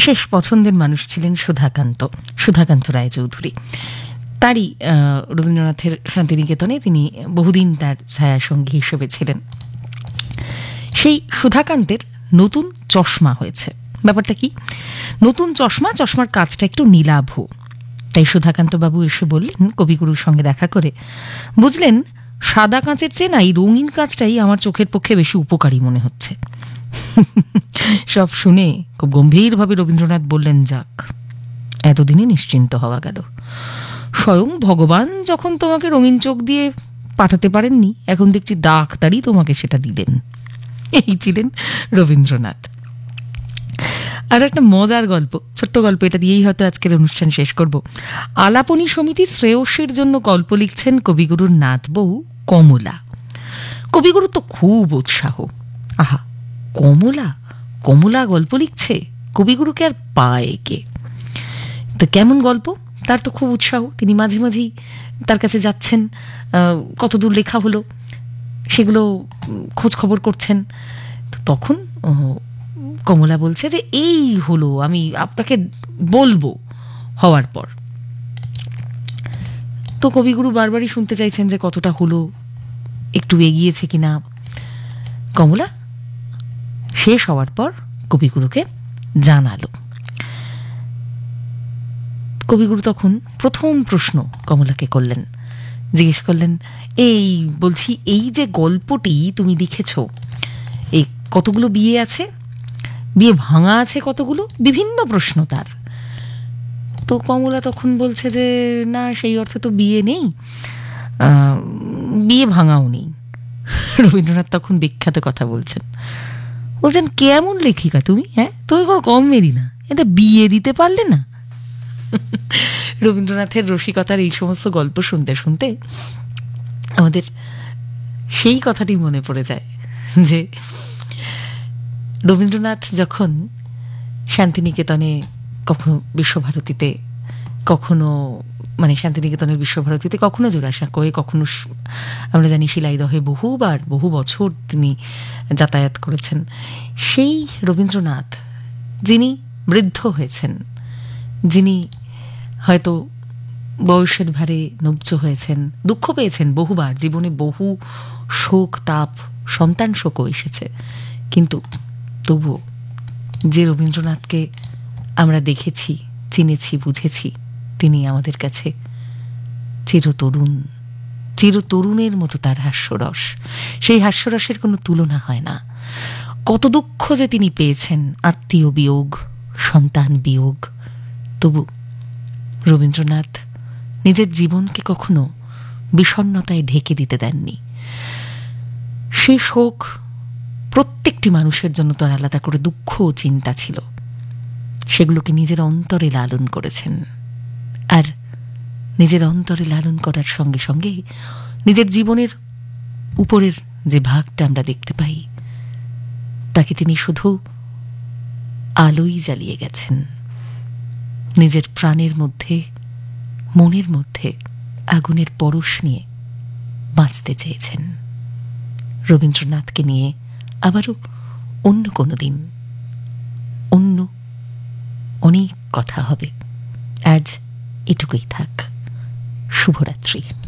বিশেষ পছন্দের মানুষ ছিলেন সুধাকান্ত রায়চৌধুরী। তারই রবীন্দ্রনাথের শান্তিনিকেতনে তিনি বহুদিন তার ছায়াসঙ্গী হিসেবে ছিলেন। সেই সুধাকান্তের নতুন চশমা হয়েছে। ব্যাপারটা কি? নতুন চশমার কাজটা একটু নীলাভ। তাই সুধাকান্তবাবু এসে বললেন কবিগুরুর সঙ্গে দেখা করে, বুঝলেন, সাদা কাঁচের চেয়ে না এই রঙিন কাঁচটাই আমার চোখের পক্ষে বেশি উপকারী মনে হচ্ছে। সব শুনে খুব গম্ভীরভাবে রবীন্দ্রনাথ বললেন, যাক, এতদিনে নিশ্চিন্ত হওয়া গেল। স্বয়ং ভগবান যখন তোমাকে রঙিন চোখ দিয়ে পাঠাতে পারেননি, এখন দেখছি ডাক্তারই তোমাকে সেটা দিলেন। এই ছিলেন রবীন্দ্রনাথ। আর একটা মজার গল্প, ছোট্ট গল্প, এটা দিয়েই হয়তো আজকের অনুষ্ঠান শেষ করব। আলাপনী সমিতি শ্রেয়সীর জন্য গল্প লিখছেন কবিগুরুর নাতবউ কমলা। কবিগুরু তো খুব উৎসাহ। আহা, কমলা গল্প লিখছে, কবিগুরুকে আর পায় কে? তো কেমন গল্প? তার তো খুব উৎসাহ। তিনি মাঝে মাঝেই তার কাছে যাচ্ছেন, কতদূর লেখা হলো সেগুলো খোঁজ খবর করছেন। তো তখন কমলা বলছে যে এই হলো, আমি আপনাকে বলবো হওয়ার পর। তো কবিগুরু বারবারই শুনতে চাইছেন যে কতটা হলো, একটু এগিয়েছে কিনা। কমলা শেষ হওয়ার পর কবিগুরুকে জানালো। কবিগুরু তখন প্রথম প্রশ্ন কমলাকে করলেন, জিজ্ঞেস করলেন, এই বলছি, এই যে গল্পটি তুমি লিখেছ, এই কতগুলো বিয়ে আছে, বিয়ে ভাঙা আছে কতগুলো, বিভিন্ন প্রশ্ন তার। তো কমলা তখন বলছে যে না, সেই অর্থে তো বিয়ে নেই, বিয়ে ভাঙাও নেই। রবীন্দ্রনাথ তখন বিখ্যাত কথা বলছেন, কেমন লেখিকা তুমি, হ্যাঁ, তুমি কম মেরি না, এটা বিয়ে দিতে পারলে না। রবীন্দ্রনাথের রসিকতার এই সমস্ত গল্প শুনতে শুনতে আমাদের সেই কথাটি মনে পড়ে যায় যে রবীন্দ্রনাথ যখন শান্তিনিকেতনে, কখনো বিশ্বভারতীতে, কখনো শান্তিনিকেতনের বিশ্বভারতীতে, কখনো জোড়াসাঁকোয়, কখনো আমরা জানি শিলাইদহে বহু বছর তিনি যাতায়াত করেছেন। সেই রবীন্দ্রনাথ যিনি বৃদ্ধ হয়েছেন, যিনি হয়তো বয়সের ভারে নুব্জ হয়েছেন, দুঃখ পেয়েছেন বহুবার, জীবনে বহু শোক তাপ, সন্তান শোকও এসেছে, কিন্তু তবুও যে রবীন্দ্রনাথকে আমরা দেখেছি, চিনেছি, বুঝেছি, তিনি আমাদের কাছে চিরতরুণের মতো তার হাস্যরস। সেই হাস্যরসের কোনো তুলনা হয় না। কত দুঃখ যে তিনি পেয়েছেন, আত্মীয় বিয়োগ, সন্তান বিয়োগ, তবু রবীন্দ্রনাথ নিজের জীবনকে কখনো বিষণ্ণতায় ঢেকে দিতে দেননি। সে শোক প্রত্যেকটি মানুষের জন্য তার আলাদা করে দুঃখ ও চিন্তা ছিল, সেগুলোকে নিজের অন্তরে লালন করেছেন। আর নিজের অন্তরে লালন করার সঙ্গে সঙ্গে নিজের জীবনের উপরের যে ভাগটা আমরা দেখতে পাই, তাকে তিনি শুধু আলোই জ্বালিয়ে গেছেন। নিজের প্রাণের মধ্যে, মনের মধ্যে আগুনের পরশ নিয়ে বাঁচতে চেয়েছেন। রবীন্দ্রনাথকে নিয়ে আবারও অন্য কোনো দিন অন্য অনেক কথা হবে। আজ এটুকুই থাক। শুভরাত্রি।